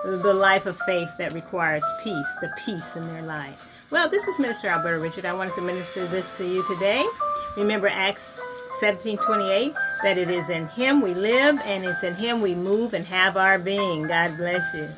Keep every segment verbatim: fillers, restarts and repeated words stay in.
the life of faith that requires peace, the peace in their life. Well, this is Minister Alberta Richard. I wanted to minister this to you today. Remember Acts seventeen twenty-eight, that it is in Him we live and it's in Him we move and have our being. God bless you.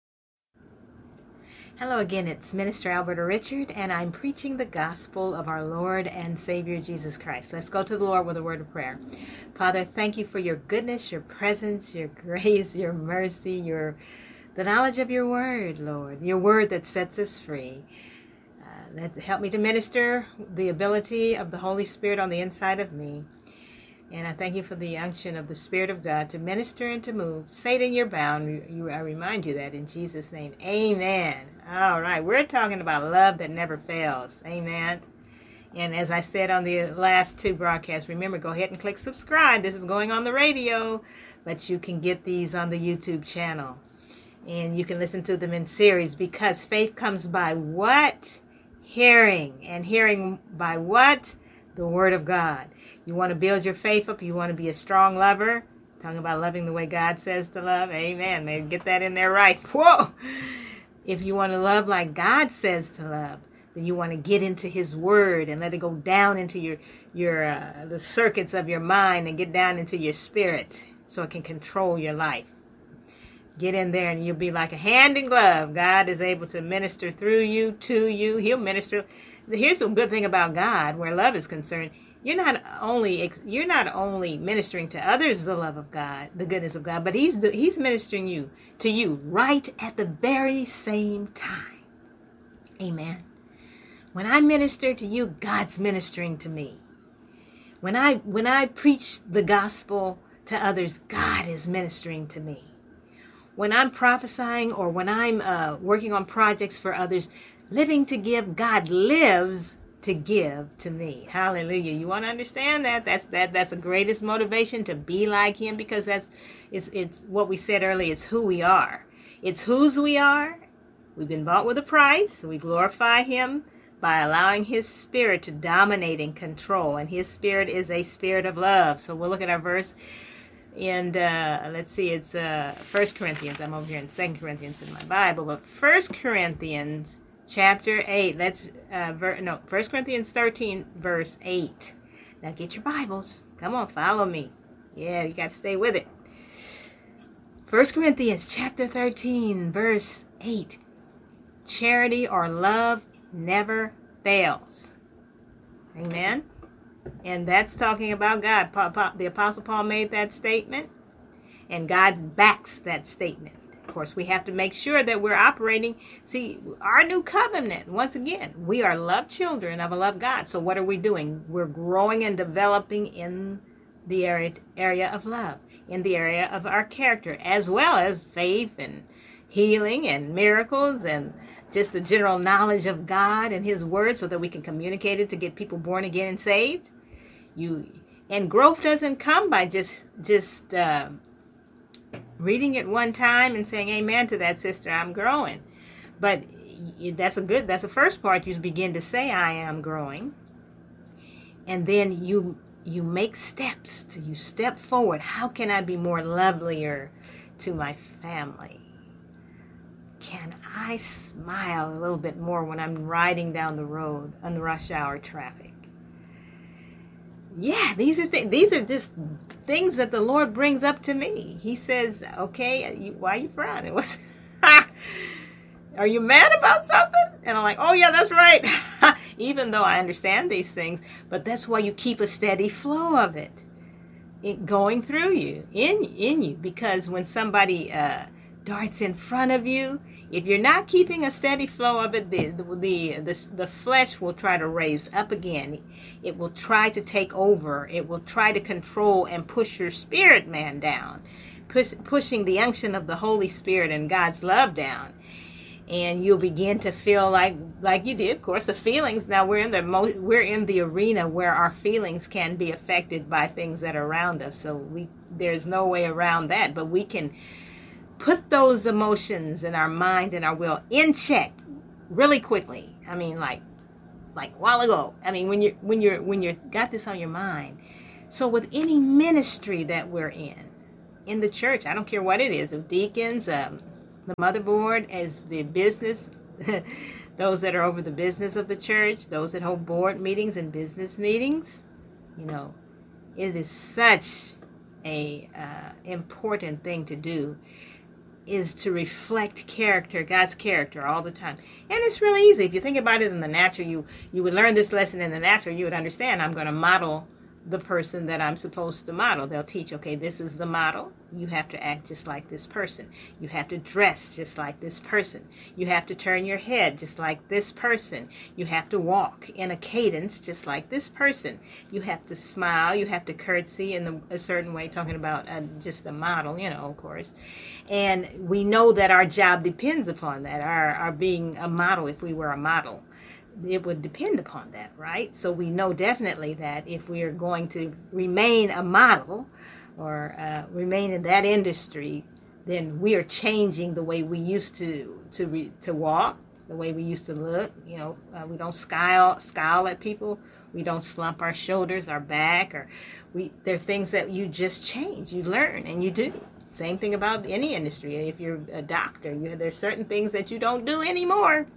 Hello again, it's Minister Alberta Richard, and I'm preaching the gospel of our Lord and Savior Jesus Christ. Let's go to the Lord with a word of prayer. Father, thank you for your goodness, your presence, your grace, your mercy, your the knowledge of your word, Lord, your word that sets us free. Uh, let, help me to minister the ability of the Holy Spirit on the inside of me. And I thank you for the unction of the Spirit of God to minister and to move. Satan, you're bound. You, you, I remind you that in Jesus' name. Amen. All right. We're talking about love that never fails. Amen. And as I said on the last two broadcasts, remember, go ahead and click subscribe. This is going on the radio, but you can get these on the YouTube channel. And you can listen to them in series, because faith comes by what? Hearing. And hearing by what? The Word of God. You want to build your faith up. You want to be a strong lover. Talking about loving the way God says to love. Amen. Maybe get that in there right. Whoa. If you want to love like God says to love, then you want to get into His Word and let it go down into your your uh, the circuits of your mind and get down into your spirit so it can control your life. Get in there and you'll be like a hand in glove. God is able to minister through you, to you. He'll minister. Here's the good thing about God, where love is concerned. You're not only you're not only ministering to others the love of God, the goodness of God, but He's He's ministering you to you right at the very same time. Amen. When I minister to you, God's ministering to me. When I when I preach the gospel to others, God is ministering to me. When I'm prophesying or when I'm uh, working on projects for others, living to give, God lives to give to me. Hallelujah. You want to understand that? That's that that's the greatest motivation, to be like Him, because that's it's it's what we said earlier. It's who we are. It's whose we are. We've been bought with a price. We glorify Him by allowing His Spirit to dominate and control. And His Spirit is a spirit of love. So we'll look at our verse. And uh, let's see, it's uh, First Corinthians. I'm over here in Second Corinthians in my Bible. But First Corinthians chapter eight. Let's, uh, ver- no, First Corinthians thirteen, verse eight. Now get your Bibles. Come on, follow me. Yeah, you got to stay with it. First Corinthians chapter thirteen, verse eight. Charity or love never fails. Amen. And that's talking about God. Pa- pa- the Apostle Paul made that statement, and God backs that statement. Of course, we have to make sure that we're operating. See, our new covenant, once again, we are loved children of a loved God. So what are we doing? We're growing and developing in the area, area of love, in the area of our character, as well as faith and healing and miracles and just the general knowledge of God and His Word, so that we can communicate it to get people born again and saved. You and growth doesn't come by just just uh, reading it one time and saying amen to that, sister, I'm growing. But that's a good that's the first part. You begin to say I am growing, and then you you make steps to you step forward. How can I be more lovelier to my family? Can I smile a little bit more when I'm riding down the road on the rush hour traffic? Yeah, these are th- these are just things that the Lord brings up to me. He says, "Okay, you, why are you frowning? What's are you mad about something?" And I'm like, "Oh yeah, that's right." Even though I understand these things, but that's why you keep a steady flow of it, it going through you, in in you, because when somebody uh, darts in front of you, if you're not keeping a steady flow of it, the, the the the the flesh will try to raise up again. It will try to take over. It will try to control and push your spirit man down, push, pushing the unction of the Holy Spirit and God's love down. And you'll begin to feel like like you did, of course, the feelings. Now we're in the mo- we're in the arena where our feelings can be affected by things that are around us. So we there's no way around that. But we can put those emotions in our mind and our will in check really quickly. I mean, like like a while ago. I mean, when you when you're when you got this on your mind. So with any ministry that we're in, in the church, I don't care what it is, of deacons, um, The motherboard is the business, those that are over the business of the church, those that hold board meetings and business meetings. You know, it is such a uh, important thing to do, is to reflect character, God's character all the time. And it's really easy. If you think about it in the natural, you, you would learn this lesson in the natural, you would understand I'm going to model the person that I'm supposed to model. They'll teach, okay, this is the model. You have to act just like this person. You have to dress just like this person. You have to turn your head just like this person. You have to walk in a cadence just like this person. You have to smile. You have to curtsy in the, a certain way, talking about uh, just a model, you know, of course. And we know that our job depends upon that, our, our being a model, if we were a model. It would depend upon that, right? So we know definitely that if we are going to remain a model or uh, remain in that industry, then we are changing the way we used to to re, to walk, the way we used to look. You know, uh, we don't scowl scowl at people. We don't slump our shoulders, our back, or we. There are things that you just change, you learn, and you do. Same thing about any industry. If you're a doctor, you, there's certain things that you don't do anymore.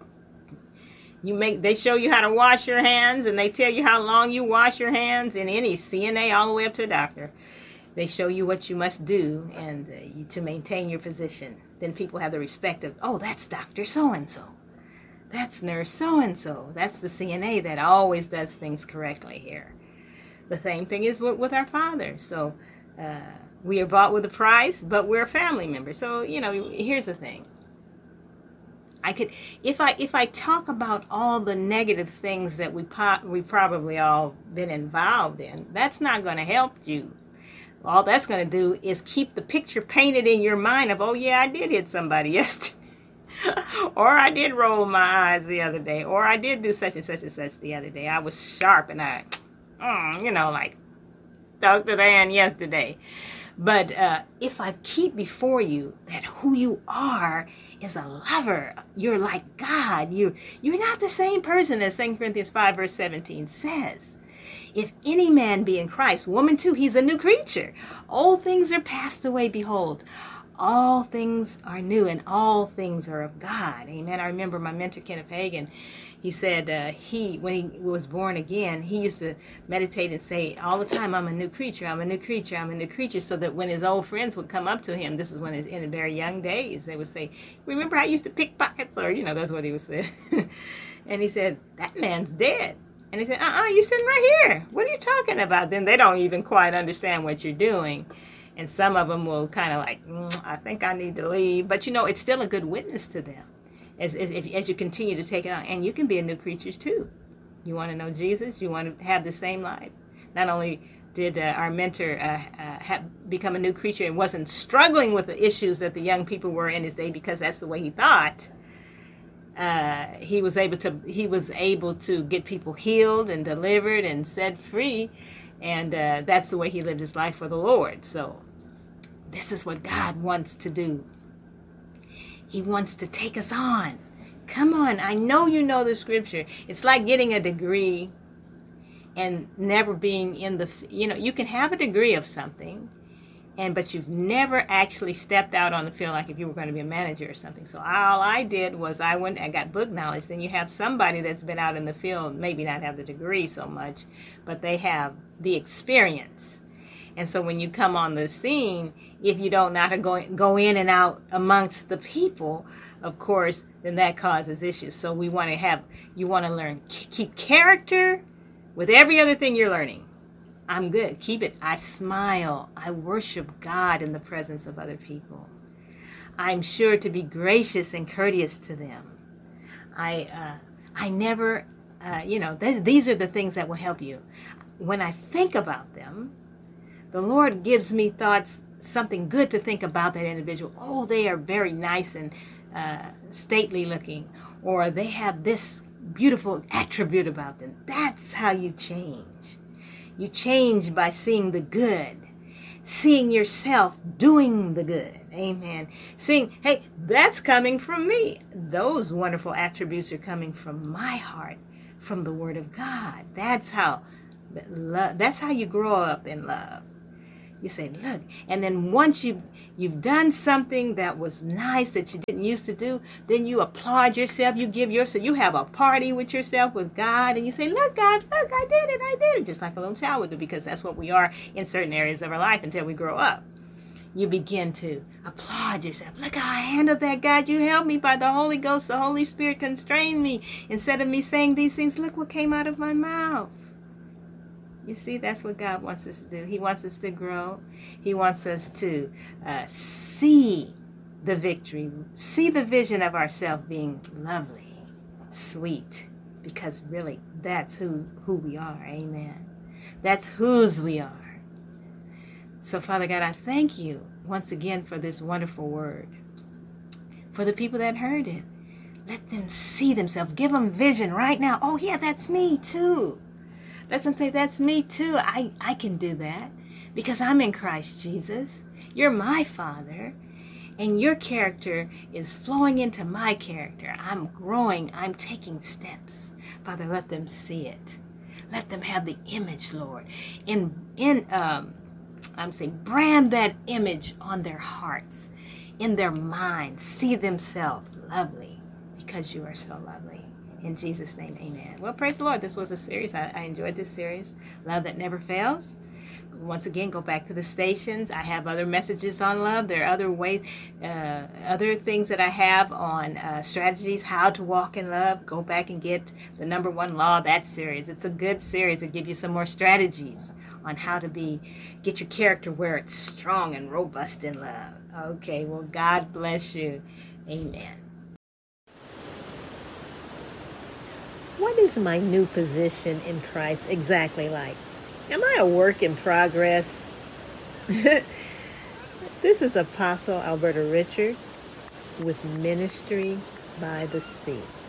You make, they show you how to wash your hands, and they tell you how long you wash your hands in any C N A all the way up to a doctor. They show you what you must do and uh, to maintain your position. Then people have the respect of, oh, that's Doctor So-and-so. That's Nurse So-and-so. That's the C N A that always does things correctly here. The same thing is with, with our Father. So uh, we are bought with a price, but we're a family member. So, you know, here's the thing. I could, if I if I talk about all the negative things that we po- we probably all been involved in, that's not going to help you. All that's going to do is keep the picture painted in your mind of, oh yeah, I did hit somebody yesterday, or I did roll my eyes the other day, or I did do such and such and such the other day. I was sharp and I, mm, you know, like Doctor Dan yesterday. But uh, if I keep before you that who you are is a lover, you're like God. You, you're not the same person as Second Corinthians five verse seventeen says. If any man be in Christ, woman too, he's a new creature. Old things are passed away, behold. All things are new, and all things are of God. Amen. I remember my mentor, Kenneth Hagin, he said uh, he, when he was born again, he used to meditate and say all the time, I'm a new creature, I'm a new creature, I'm a new creature, so that when his old friends would come up to him, this is when his, in the very young days, they would say, remember I used to pick pockets? Or, you know, that's what he would say. And he said, that man's dead. And he said, uh-uh, you're sitting right here. What are you talking about? Then they don't even quite understand what you're doing. And some of them will kind of like, mm, I think I need to leave. But, you know, it's still a good witness to them as, as, if, as you continue to take it on. And you can be a new creature, too. You want to know Jesus? You want to have the same life? Not only did uh, our mentor uh, uh, have become a new creature and wasn't struggling with the issues that the young people were in his day because that's the way he thought, uh, he was able to he was able to get people healed and delivered and set free. And uh, that's the way he lived his life for the Lord. So this is what God wants to do. He wants to take us on. Come on, I know you know the scripture. It's like getting a degree and never being in the, you know, you can have a degree of something, and but you've never actually stepped out on the field like if you were going to be a manager or something. So all I did was I went and got book knowledge. Then you have somebody that's been out in the field, maybe not have the degree so much, but they have the experience. And so when you come on the scene, if you don't know how to go, go in and out amongst the people, of course, then that causes issues. So we want to have, you want to learn, keep character with every other thing you're learning. I'm good. Keep it. I smile. I worship God in the presence of other people. I'm sure to be gracious and courteous to them. I uh, I never, uh, you know, th- these are the things that will help you. When I think about them, the Lord gives me thoughts, something good to think about that individual. Oh, they are very nice and uh, stately looking, or they have this beautiful attribute about them. That's how you change. You change by seeing the good, seeing yourself doing the good. Amen. Seeing, hey, that's coming from me. Those wonderful attributes are coming from my heart, from the Word of God. That's how, that's how you grow up in love. You say, look. And then once you, you've done something that was nice that you didn't used to do, then you applaud yourself. You give yourself, you have a party with yourself, with God, and you say, look, God, look, I did it, I did it. Just like a little child would do, because that's what we are in certain areas of our life until we grow up. You begin to applaud yourself. Look how I handled that, God. You helped me by the Holy Ghost. The Holy Spirit constrained me. Instead of me saying these things, look what came out of my mouth. You see, that's what God wants us to do. He wants us to grow. He wants us to uh, see the victory, see the vision of ourselves being lovely, sweet, because really that's who, who we are. Amen. That's whose we are. So, Father God, I thank you once again for this wonderful word. For the people that heard it, let them see themselves. Give them vision right now. Oh, yeah, that's me too. Let them say, that's me too. I, I can do that because I'm in Christ Jesus. You're my Father, and your character is flowing into my character. I'm growing. I'm taking steps. Father, let them see it. Let them have the image, Lord. In, in um, I'm saying, brand that image on their hearts, in their minds. See themselves lovely because you are so lovely. In Jesus' name, amen. Well, praise the Lord. This was a series. I, I enjoyed this series. Love that never fails. Once again, go back to the stations. I have other messages on love. There are other ways, uh, other things that I have on uh, strategies, how to walk in love. Go back and get the number one law, that series. It's a good series. It gives you some more strategies on how to be, get your character where it's strong and robust in love. Okay, well, God bless you. Amen. What is my new position in Christ exactly like? Am I a work in progress? This is Apostle Alberta Richard with Ministry by the Sea.